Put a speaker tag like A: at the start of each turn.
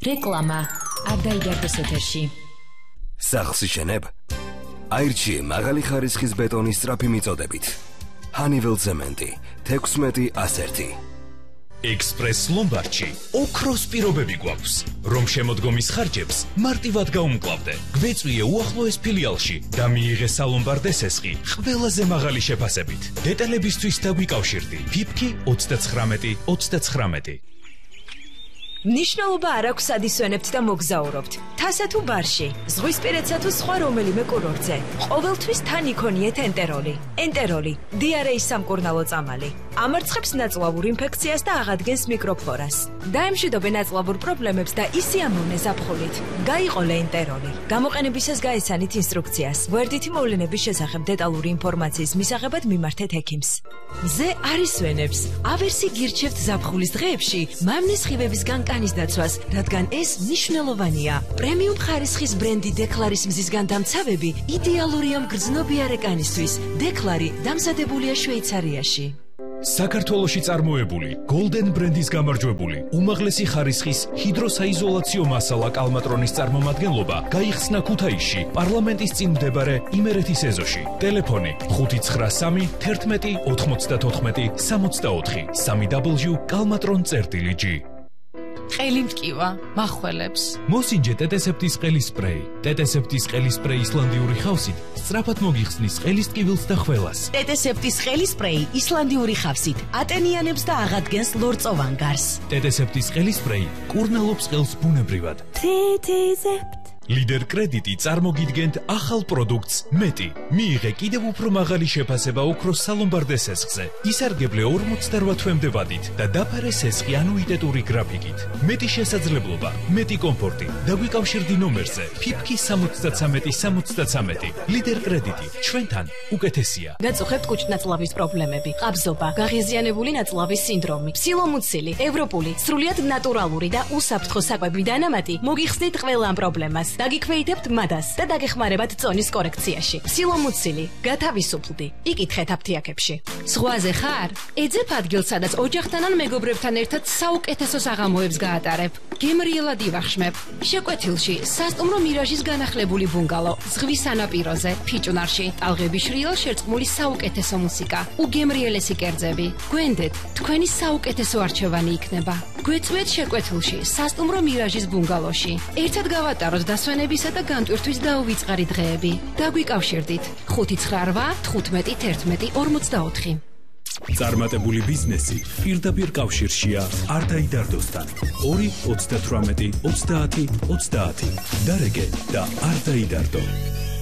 A: რეკლამა არ დაიდარდოს ეთერში.
B: სახლს იშენებ? აირჩიე მაღალი ხარისხის ბეტონის სწრაფი მიწოდებით. Honeywell ცემენტი 16-101.
C: ექსპრეს ლომბარდში ოქროს პირობები გვაქვს, რომ შემოდგომის ხარჯებს მარტივად გაუმკლავდე. გვეწვიე უახლოეს ფილიალში და მიიღე სალომბარდე სესხი ყველაზე მაღალი შეფასებით. დეტალებისთვის დაგვიკავშირდი. ფიფკი 39-39.
D: ნიშნულობა არ აქვს სად ისვენებთ და მოგზაურობთ. თასა თუ ბარში, ზღვისპირეთსა თუ სხვა რომელიმე კურორტზე. ყოველთვის თან იქონიეთ ენტეროლი. ენტეროლი, დიარეის სამკურნალო წამალი. ამარცხებს ნაწლავურ ინფექციას და აღადგენს მიკროფლორას. დაემშვიდობე ნაწლავურ პრობლემებს და ისიამოვნე ზაფხულით. გაიყოლე ენტეროლი. გამოყენებისას გაეცანით ინსტრუქციას. გვერდითი მოვლენების შესახებ დეტალური ინფორმაციის მისაღებად მიმართეთ ექიმს. მზე არ ისვენებს. ავერსი გირჩევთ ზაფხულის დღეებში მამნის ხივებისგან კანის დაცვას, რადგან ეს მნიშვნელოვანია. პრემიუმ ხარისხის ბრენდი დეკლარის მზისგან დამცავები იდეალურია მგრძნობიარე კანისთვის. დეკლარი დამზადებულია შვეიცარიაში.
C: საქართველოში წარმოებული Golden ბრენდის გამარჯვებული უმაღლესი ხარისხის ჰიდროსაიზოლაციო მასალა კალმატრონის წარმომადგენლობა გაიხსნა ქუთაისში პარლამენტის წინ მდებარე იმერეთის ეზოში. ტელეფონი 593 11 94 64 www.kalmatron.gr.
E: ყელი მტკივა, מחველებს.
C: მოსინჯე ტეტესეპტის ყელის სპრეი. ტეტესეპტის ყელის სპრეი ისლანდიური ხავსით სწრაფად მოგიხსნის ყელის ტკივილს და ხველას.
D: ტეტესეპტის ყელის სპრეი ისლანდიური ხავსით ატენიანებს და აღადგენს ლორწოვან გარს.
C: ტეტესეპტის ყელის სპრეი კურნალობს ყელს ბუნებრივად.
D: ტეტესეპტ
C: ლიდერ კრედიტი წარმოგიდგენთ ახალ პროდუქტს მეტი. მიიღე კიდევ უფრო მაღალი შეფასება ოქროს სალომბარდე სესხზე. ისარგებლე 48 თვემდე ვადით და დაფარე სესხი ანუიტეტური გრაფიკით. მეტი შესაძლებლობა, მეტი კომფორტი. დაგვიკავშირდი ნომერზე ფიფკი 73-63. ლიდერ კრედიტი ჩვენთან უკეთესია.
E: გაწუხებთ კუჭნაწლავის პრობლემები, ყაბზობა, გაღიზიანებული ნაწლავის სინდრომი, სილომუცილი, ევროპული, სრულიად ნატურალური და უსაფრთხო საკვები დანამატი მოგიხსნით ყველა ამ პრობლემას. დაგიქვეითებთ მადას და დაგეხმარებათ წონის კორექციაში. სილომუცილი, გათავისუფლდი. იკითხეთ აფთიაქებში.
A: ზღვაზე ხარ? ეძებ ადგილს, სადაც ოჯახთან ან მეგობრებთან ერთად საუკეთესო საღამოებს გაატარებ. გემრიელად ივახშმებ. შეკვეთილში სასტუმრო მირაჟის განახლებული ბუნგალო, ზღვის სანაპიროზე, ფიჭვნარში, ტალღების შრიალ შერწყმული საუკეთესო მუსიკა, უგემრიელესი კერძები. გვენდეთ, თქვენი საუკეთესო არჩევანი იქნება. გვეწვეთ შეკვეთილში, სასტუმრო მირაჟის ბუნგალოში. ერთად გავატაროთ დასვენებისა და განტვირთვის დაუვიწყარი დღეები. დაგვიკავშირდით 598 15 54.
C: წარმატებული ბიზნესი პირდაპირ კავშირშია არ დაიდარდოსთან. 2 38 30 30. დარეგე და არ დაიდარდო.